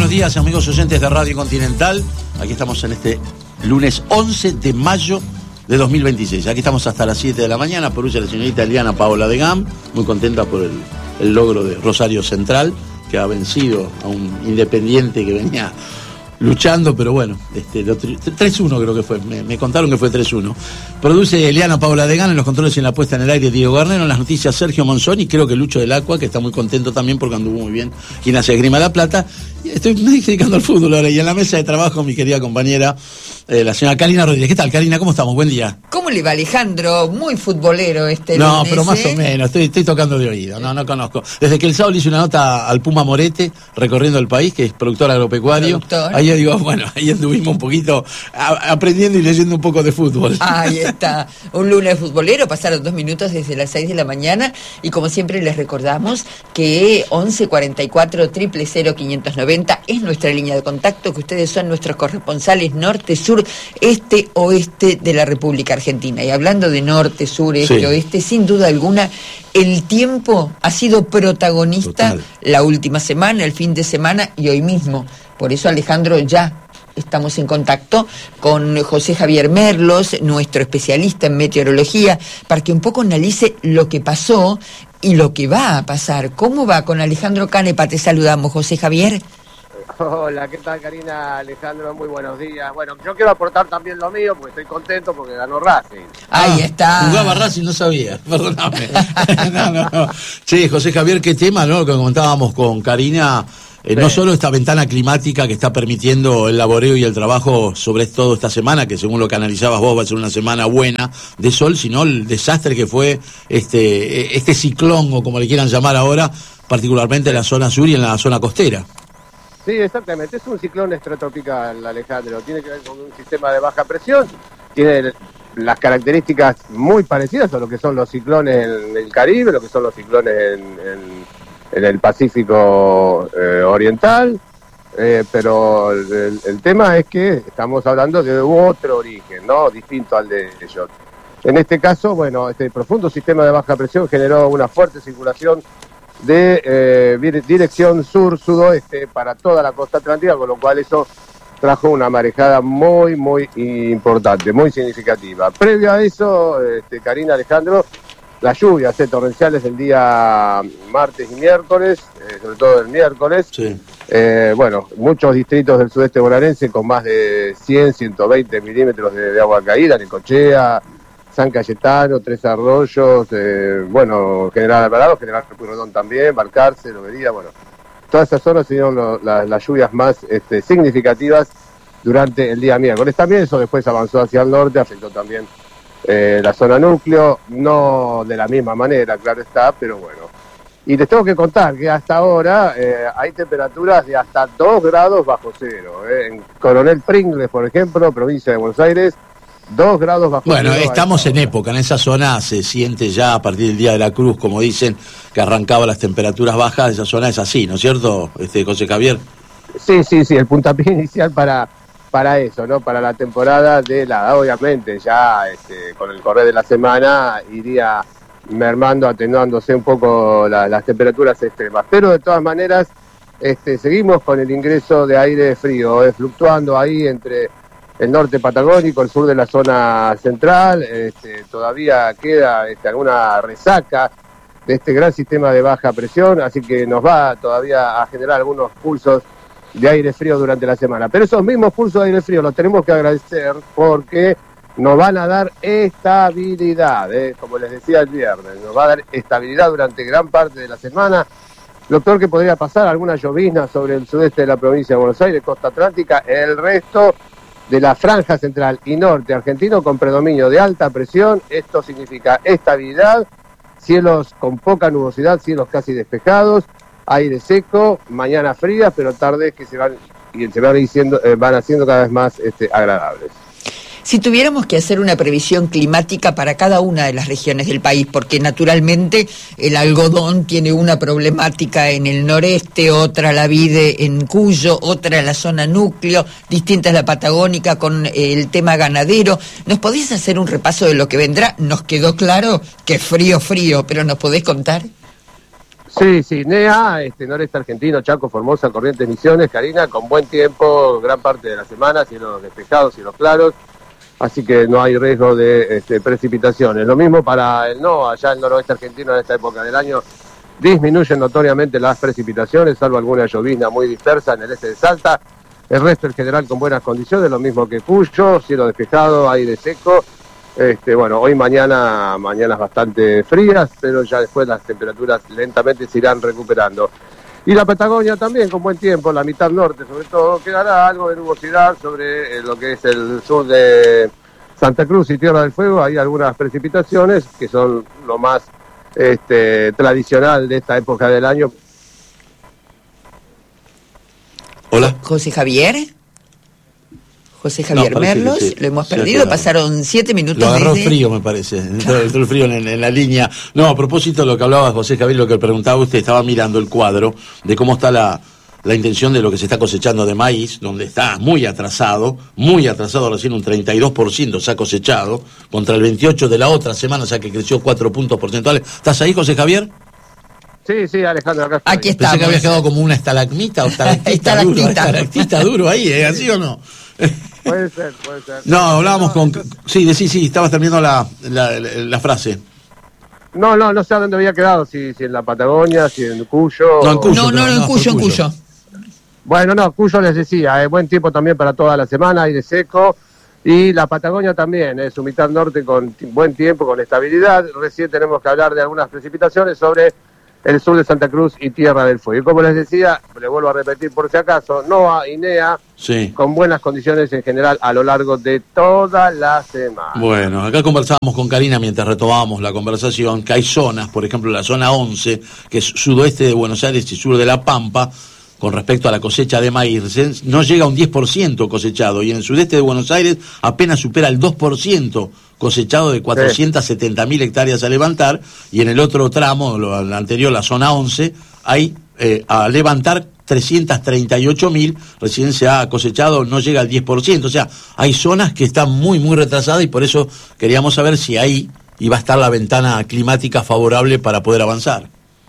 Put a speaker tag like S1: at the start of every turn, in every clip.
S1: buenos días, amigos oyentes de Radio Continental. Aquí estamos en este lunes 11 de mayo de 2026. Aquí estamos hasta las 7 de la mañana. Por la señorita Eliana Paola de Gam, muy contenta por el logro de Rosario Central, que ha vencido a un Independiente que venía luchando, pero bueno, 3-1 creo que fue, me contaron que fue 3-1. Produce Eliana Paola de Gam, en los controles y en la puesta en el aire Diego Garnero, en las noticias Sergio Monzón y creo que Lucho del Acua, que está muy contento también porque anduvo muy bien Gimnasia de Esgrima La Plata. Y estoy dedicando al fútbol ahora, y en la mesa de trabajo mi querida compañera, la señora Karina Rodríguez. ¿Qué tal, Karina? ¿Cómo estamos? Buen día.
S2: ¿Cómo le va, Alejandro? Muy futbolero
S1: No,
S2: lunes,
S1: pero más o menos, estoy tocando de oído, no conozco. Desde que el sábado le hice una nota al Puma Morete, recorriendo el país, que es productor agropecuario. Ahí yo digo, bueno, ahí anduvimos un poquito aprendiendo y leyendo un poco de fútbol.
S2: Ahí está, un lunes futbolero, pasaron 2 minutos desde las 6 de la mañana y como siempre les recordamos que 11 44 000 590 es nuestra línea de contacto, que ustedes son nuestros corresponsales norte, sur, este, oeste de la República Argentina. Y hablando de norte, sur, este, oeste, sin duda alguna, el tiempo ha sido protagonista la última semana, el fin de semana y hoy mismo. Por eso, Alejandro, ya estamos en contacto con José Javier Merlos, nuestro especialista en meteorología, para que un poco analice lo que pasó y lo que va a pasar. ¿Cómo va con Alejandro Canepa? Te saludamos, José Javier.
S3: Hola, ¿qué tal, Karina? Alejandro, muy buenos días. Bueno, yo quiero aportar también lo mío porque estoy contento porque ganó Racing.
S2: Ahí está.
S1: Jugaba Racing, no sabía, perdóname. No. Sí, José Javier, qué tema, ¿no? Que comentábamos con Karina. No solo esta ventana climática que está permitiendo el laboreo y el trabajo sobre todo esta semana, que según lo que analizabas vos va a ser una semana buena de sol, sino el desastre que fue este ciclón, o como le quieran llamar ahora, particularmente en la zona sur y en la zona costera.
S3: Sí, exactamente, es un ciclón extratropical, Alejandro, tiene que ver con un sistema de baja presión, tiene las características muy parecidas a lo que son los ciclones en el Caribe, lo que son los ciclones en el Pacífico Oriental, pero el tema es que estamos hablando de otro origen, ¿no? Distinto al de ellos. En este caso, bueno, este profundo sistema de baja presión generó una fuerte circulación de dirección sur-sudoeste para toda la costa atlántica, con lo cual eso trajo una marejada muy, muy importante, muy significativa. Previo a eso, Karina, Alejandro, las lluvias torrenciales del día martes y miércoles, sobre todo el miércoles, bueno, muchos distritos del sudeste bonaerense con más de 100, 120 milímetros de agua caída, Necochea, San Cayetano, Tres Arroyos, bueno, General Alvarado, General Pueyrredón también, Balcarce, Lobería, bueno, todas esas zonas fueron las lluvias más significativas durante el día miércoles. También eso después avanzó hacia el norte, afectó también la zona núcleo, no de la misma manera, claro está, pero bueno. Y les tengo que contar que hasta ahora hay temperaturas de hasta 2 grados bajo cero. En Coronel Pringles, por ejemplo, provincia de Buenos Aires, 2 grados bajo cero.
S1: Bueno, estamos en época, en esa zona se siente ya a partir del Día de la Cruz, como dicen, que arrancaba las temperaturas bajas, esa zona es así, ¿no es cierto, José Javier?
S3: Sí, el puntapié inicial para eso, ¿no? Para la temporada de helada. Obviamente ya con el correr de la semana iría mermando, atenuándose un poco las temperaturas extremas, pero de todas maneras seguimos con el ingreso de aire frío, fluctuando ahí entre el norte patagónico, el sur de la zona central. Todavía queda alguna resaca de este gran sistema de baja presión, así que nos va todavía a generar algunos pulsos de aire frío durante la semana. Pero esos mismos pulsos de aire frío los tenemos que agradecer porque nos van a dar estabilidad, como les decía el viernes, nos va a dar estabilidad durante gran parte de la semana. Lo peor que podría pasar, alguna llovizna sobre el sudeste de la provincia de Buenos Aires, costa atlántica, el resto de la franja central y norte argentino con predominio de alta presión. Esto significa estabilidad, cielos con poca nubosidad, cielos casi despejados, aire seco, mañanas frías, pero tardes que se van haciendo cada vez más agradables.
S2: Si tuviéramos que hacer una previsión climática para cada una de las regiones del país, porque naturalmente el algodón tiene una problemática en el noreste, otra la vide en Cuyo, otra la zona núcleo, distinta es la patagónica con el tema ganadero. ¿Nos podés hacer un repaso de lo que vendrá? Nos quedó claro que frío, pero ¿nos podés contar?
S3: Sí, NEA, noreste argentino, Chaco, Formosa, Corrientes, Misiones, Karina, con buen tiempo, gran parte de la semana, cielos despejados, cielos claros, así que no hay riesgo de precipitaciones. Lo mismo para el NOA, allá el noroeste argentino en esta época del año, disminuyen notoriamente las precipitaciones, salvo alguna llovizna muy dispersa en el este de Salta, el resto en general con buenas condiciones, lo mismo que Cuyo, cielo despejado, aire seco. Hoy mañanas bastante frías, pero ya después las temperaturas lentamente se irán recuperando. Y la Patagonia también con buen tiempo, la mitad norte sobre todo, quedará algo de nubosidad sobre lo que es el sur de Santa Cruz y Tierra del Fuego. Hay algunas precipitaciones que son lo más tradicional de esta época del año.
S1: Hola.
S2: José Javier Merlos,
S1: sí.
S2: Lo hemos perdido, pasaron 7 minutos.
S1: Lo agarró frío, me parece, entró el frío en la línea. No, a propósito de lo que hablaba José Javier, lo que preguntaba usted, estaba mirando el cuadro de cómo está la intención de lo que se está cosechando de maíz, donde está muy atrasado, recién un 32% se ha cosechado, contra el 28% de la otra semana, o sea que creció 4 puntos porcentuales. ¿Estás ahí, José Javier?
S3: Sí, Alejandro, acá estoy.
S2: Aquí estamos.
S1: Pensé que había quedado como una estalagmita o estalactita duro ahí, ¿así o no?
S3: Puede ser.
S1: No, hablábamos con... Sí, estabas terminando la frase.
S3: No sé a dónde había quedado, si en la Patagonia, si en Cuyo.
S1: No, en Cuyo.
S2: En Cuyo.
S3: Bueno, Cuyo les decía, buen tiempo también para toda la semana, aire seco. Y la Patagonia también, su mitad norte con buen tiempo, con estabilidad. Recién tenemos que hablar de algunas precipitaciones sobre el sur de Santa Cruz y Tierra del Fuego. Y como les decía, le vuelvo a repetir por si acaso, NOA y NEA,
S1: sí,
S3: con buenas condiciones en general a lo largo de toda la semana.
S1: Bueno, acá conversábamos con Karina mientras retomábamos la conversación, que hay zonas, por ejemplo la zona 11, que es sudoeste de Buenos Aires y sur de La Pampa, con respecto a la cosecha de maíz, no llega a un 10% cosechado, y en el sudeste de Buenos Aires apenas supera el 2% cosechado de 470.000 hectáreas a levantar, y en el otro tramo, la anterior, la zona 11, hay a levantar 338.000, recién se ha cosechado, no llega al 10%, o sea, hay zonas que están muy retrasadas, y por eso queríamos saber si ahí iba a estar la ventana climática favorable para poder avanzar.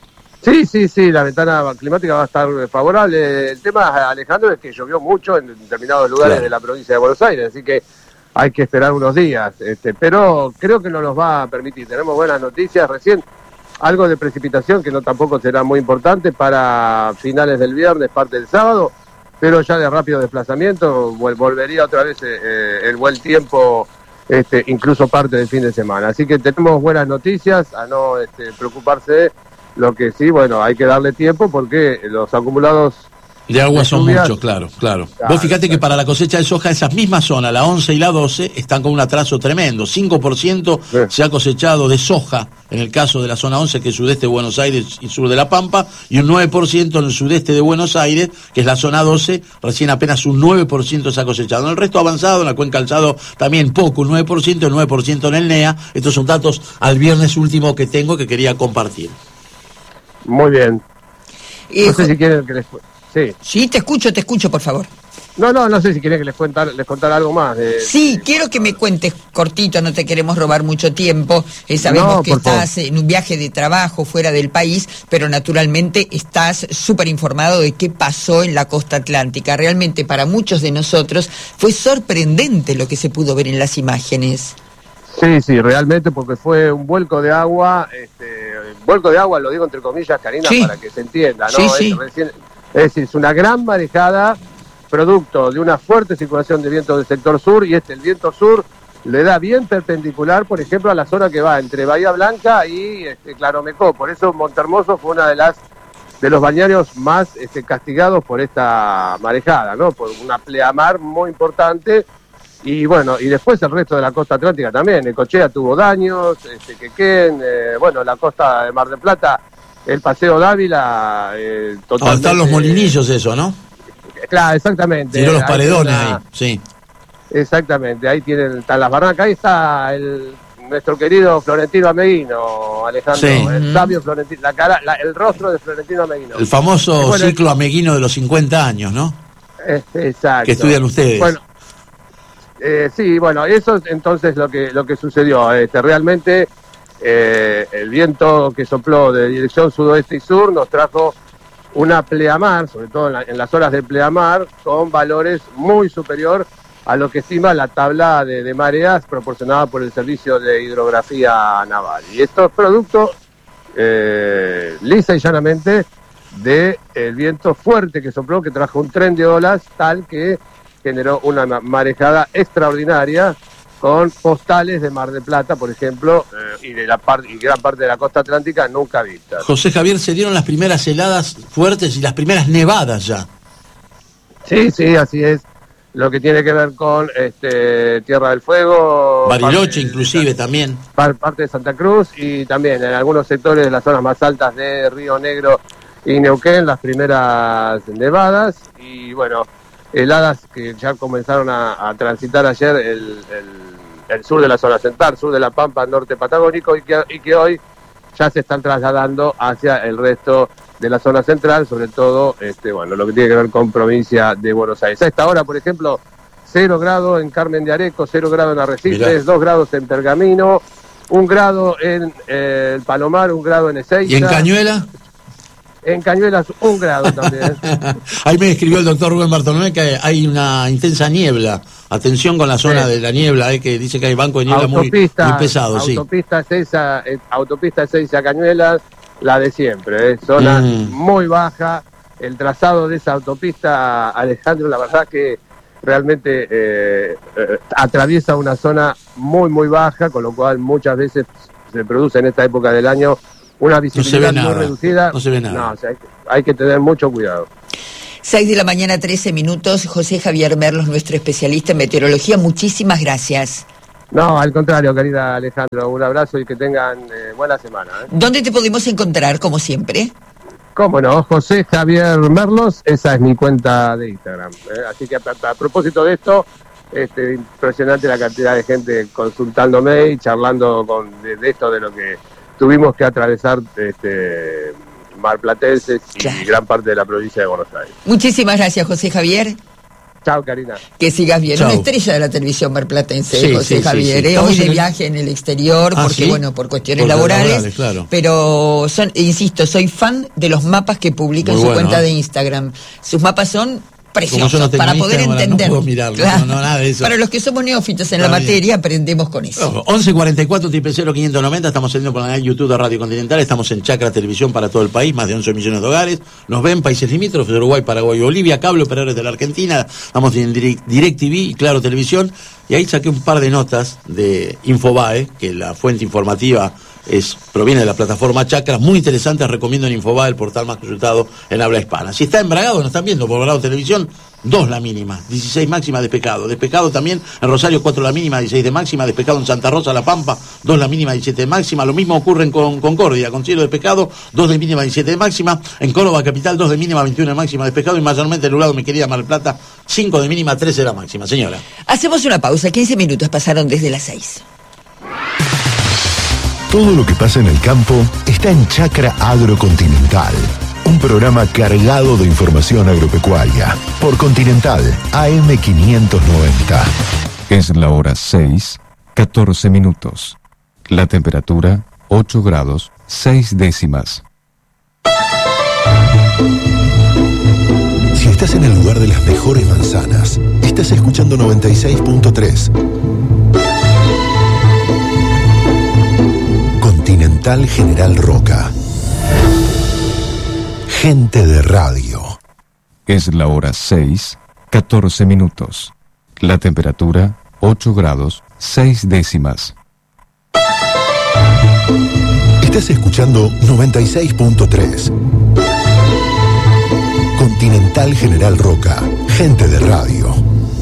S3: Sí, la ventana climática va a estar favorable. El tema, Alejandro, es que llovió mucho en determinados lugares de la provincia de Buenos Aires, así que hay que esperar unos días, pero creo que no nos va a permitir. Tenemos buenas noticias, recién algo de precipitación que no tampoco será muy importante para finales del viernes, parte del sábado, pero ya de rápido desplazamiento volvería otra vez el buen tiempo, incluso parte del fin de semana. Así que tenemos buenas noticias, a no preocuparse. Lo que sí, hay que darle tiempo porque los acumulados
S1: de agua son muchos, claro. Vos fíjate que para la cosecha de soja, esas mismas zonas, la 11 y la 12, están con un atraso tremendo. 5% se ha cosechado de soja, en el caso de la zona 11, que es sudeste de Buenos Aires y sur de La Pampa, y un 9% en el sudeste de Buenos Aires, que es la zona 12, recién apenas un 9% se ha cosechado. En el resto avanzado, en la cuenca Alzado también poco, un 9%, el 9% en el NEA. Estos son datos al viernes último que tengo, que quería compartir.
S3: Muy bien. No sé si quieren que les...
S2: Sí, te escucho, por favor.
S3: No sé si quieren que les contar algo más.
S2: Sí, quiero que me cuentes cortito, no te queremos robar mucho tiempo. Sabemos que estás en un viaje de trabajo fuera del país, pero naturalmente estás súper informado de qué pasó en la costa atlántica. Realmente para muchos de nosotros fue sorprendente lo que se pudo ver en las imágenes. Sí,
S3: realmente, porque fue un vuelco de agua, lo digo entre comillas, Karina, para que se entienda, ¿no?
S2: Sí.
S3: Es decir, es una gran marejada, producto de una fuerte circulación de viento del sector sur, y el viento sur le da bien perpendicular, por ejemplo, a la zona que va entre Bahía Blanca y Claromecó. Por eso Montehermoso fue una de los balnearios más castigados por esta marejada, ¿no? Por una pleamar muy importante. Y y después el resto de la costa atlántica también. Necochea tuvo daños, Quequén, la costa de Mar del Plata, el Paseo Dávila, totalmente...
S1: están los molinillos, eso, ¿no?
S3: Claro, exactamente.
S1: Y los paredones ahí, sí.
S3: Exactamente, ahí están las barrancas. Ahí está nuestro querido Florentino Ameguino, Alejandro.
S1: Sí.
S3: El sabio Florentino, el rostro de Florentino Ameguino.
S1: El famoso ciclo ameguino de los 50 años, ¿no?
S3: Exacto.
S1: Que estudian ustedes.
S3: Eso es entonces lo que sucedió. Realmente el viento que sopló de dirección sudoeste y sur nos trajo una pleamar, sobre todo en las horas de pleamar, con valores muy superior a lo que estima la tabla de mareas proporcionada por el Servicio de Hidrografía Naval. Y esto es producto, lisa y llanamente, del viento fuerte que sopló, que trajo un tren de olas tal que generó una marejada extraordinaria, con postales de Mar del Plata, por ejemplo, y gran parte de la costa atlántica nunca vistas.
S1: José Javier, se dieron las primeras heladas fuertes y las primeras nevadas ya.
S3: Sí, así es. Lo que tiene que ver con Tierra del Fuego,
S1: Bariloche inclusive también.
S3: Parte de Santa Cruz, y también en algunos sectores de las zonas más altas de Río Negro y Neuquén, las primeras nevadas, y bueno, heladas que ya comenzaron a transitar ayer el sur de la zona central, sur de la Pampa, norte patagónico, y que hoy ya se están trasladando hacia el resto de la zona central, sobre todo lo que tiene que ver con provincia de Buenos Aires. A esta hora, por ejemplo, 0 grados en Carmen de Areco, 0 grados en Arrecifes, mirá. 2 grados en Pergamino, 1 grado en el Palomar, 1 grado en Ezeiza.
S1: ¿Y en Cañuela?
S3: En Cañuelas 1 grado también.
S1: Ahí me escribió el doctor Rubén Bartolomé que hay una intensa niebla. Atención con la zona de la niebla, que dice que hay banco de niebla muy pesado.
S3: Autopista Ezeiza Cañuelas, la de siempre, zona muy baja. El trazado de esa autopista, Alejandro, la verdad que realmente atraviesa una zona muy, muy baja, con lo cual muchas veces se produce en esta época del año una visibilidad muy reducida.
S1: No se ve nada.
S3: No, o sea, hay que tener mucho cuidado.
S2: 6 de la mañana, 13 minutos. José Javier Merlos, nuestro especialista en meteorología, muchísimas gracias.
S3: No, al contrario, querida Alejandro, un abrazo y que tengan buena semana.
S2: ¿Dónde te podemos encontrar, como siempre?
S3: Cómo no, José Javier Merlos, esa es mi cuenta de Instagram. Así que a propósito de esto, impresionante la cantidad de gente consultándome y charlando de esto, de lo que tuvimos que atravesar marplatenses y gran parte de la provincia de Buenos Aires.
S2: Muchísimas gracias, José Javier.
S3: Chao, Karina.
S2: Que sigas bien. Chau. Una estrella de la televisión marplatense, José Javier.
S1: Sí.
S2: Hoy de viaje en el exterior, porque bueno, por cuestiones laborales. Claro. Pero insisto, soy fan de los mapas que publica en su cuenta de Instagram. Sus mapas son preciosos, para poder entender.
S1: No puedo mirarlo,
S2: claro.
S1: Nada de eso.
S2: Para los que somos neófitos en la materia, aprendemos con eso.
S1: 1144-00590, estamos saliendo por el canal YouTube de Radio Continental, estamos en Chacra Televisión para todo el país, más de 11 millones de hogares, nos ven países limítrofes, Uruguay, Paraguay y Bolivia, cable operadores de la Argentina, estamos en DirecTV y Claro Televisión, y ahí saqué un par de notas de Infobae, que la fuente informativa proviene de la plataforma Chacra, muy interesante, recomiendo en Infobae, el portal más consultado en habla hispana. Si está en Bragado, nos están viendo por Bragado Televisión, 2 la mínima, 16 máxima de Pescado. De Pescado también en Rosario 4 la mínima, 16 de máxima. De Pescado en Santa Rosa, La Pampa, 2 la mínima, 17 de máxima. Lo mismo ocurre con Concordia, con Cielo de Pescado, 2 de mínima, 17 de máxima. En Córdoba Capital, 2 de mínima, 21 de máxima de Pescado. Y mayormente en Lulado, mi querida Mar del Plata, 5 de mínima, 13 de la máxima. Señora.
S2: Hacemos una pausa, 15 minutos pasaron desde las 6.
S4: Todo lo que pasa en el campo está en Chacra Agrocontinental, un programa cargado de información agropecuaria por Continental AM590.
S5: Es la hora 6:14 minutos. La temperatura 8 grados 6 décimas.
S4: Si estás en el lugar de las mejores manzanas, estás escuchando 96.3. Continental General Roca. Gente de radio.
S5: Es la hora 6:14 minutos. La temperatura 8 grados 6 décimas.
S4: Estás escuchando 96.3. Continental General Roca. Gente de radio.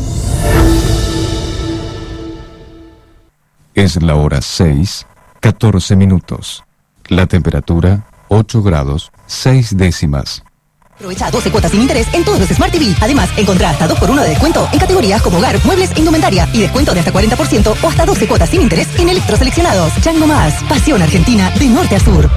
S5: Es la hora 6:14 minutos. La temperatura 8 grados 6 décimas.
S6: Aprovecha 12 cuotas sin interés en todos los Smart TV. Además, encontrá hasta 2x1 de descuento en categorías como hogar, muebles e indumentaria. Y descuento de hasta 40% o hasta 12 cuotas sin interés en electroseleccionados. Chango Más. Pasión argentina de norte a sur.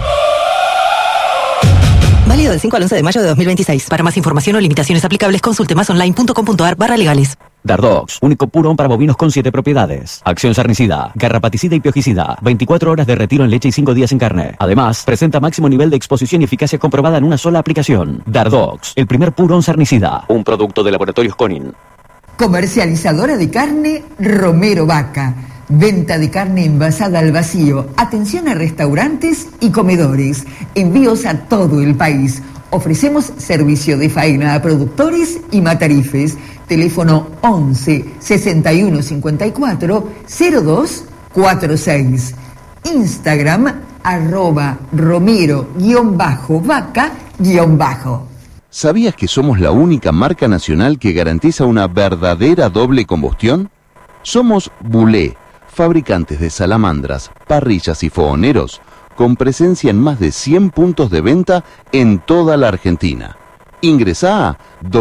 S6: Válido del 5 al 11 de mayo de 2026. Para más información o limitaciones aplicables, consulte masonline.com.ar/legales.
S7: Dardox, único purón para bovinos con 7 propiedades. Acción sarnicida, garrapaticida y piojicida. 24 horas de retiro en leche y 5 días en carne. Además, presenta máximo nivel de exposición y eficacia comprobada en una sola aplicación. Dardox, el primer purón sarnicida. Un producto de Laboratorios Conin.
S2: Comercializadora de carne Romero Vaca. Venta de carne envasada al vacío. Atención a restaurantes y comedores. Envíos a todo el país. Ofrecemos servicio de faena a productores y matarifes. Teléfono 11 61 54 02 46. Instagram @romero_vaca_.
S8: ¿Sabías que somos la única marca nacional que garantiza una verdadera doble combustión? Somos Bulé, fabricantes de salamandras, parrillas y fogoneros, con presencia en más de 100 puntos de venta en toda la Argentina. Ingresá a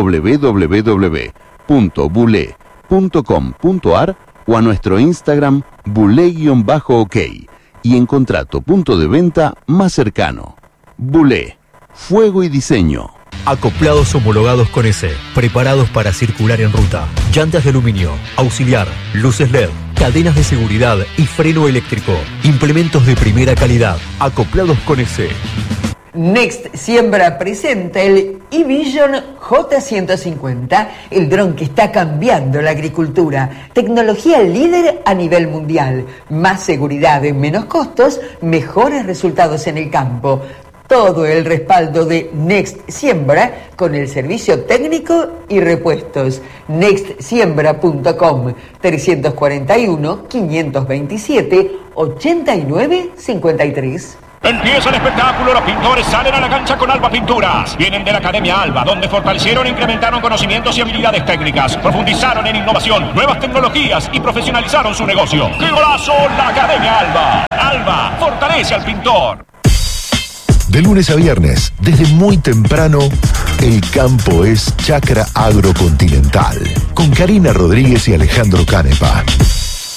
S8: www.bulé.com.ar o a nuestro Instagram bulé_ok y encontrá tu punto de venta más cercano. Bulé, fuego y diseño.
S9: Acoplados homologados con S, preparados para circular en ruta. Llantas de aluminio, auxiliar, luces LED, cadenas de seguridad y freno eléctrico. Implementos de primera calidad. Acoplados con S.
S2: Next Siembra presenta el eVision J150, el dron que está cambiando la agricultura. Tecnología líder a nivel mundial. Más seguridad en menos costos, mejores resultados en el campo. Todo el respaldo de Next Siembra con el servicio técnico y repuestos. Nextsiembra.com 341 527 89 53.
S10: Empieza el espectáculo, los pintores salen a la cancha con Alba Pinturas. Vienen de la Academia Alba, donde fortalecieron e incrementaron conocimientos y habilidades técnicas. Profundizaron en innovación, nuevas tecnologías y profesionalizaron su negocio. ¡Qué golazo! La Academia Alba. Alba, fortalece al pintor.
S4: De lunes a viernes, desde muy temprano, el campo es Chacra Agrocontinental, con Karina Rodríguez y Alejandro Canepa.